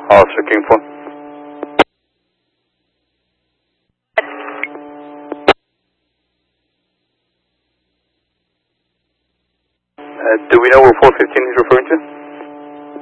Oscar King 4. Do we know where 415 is referring to?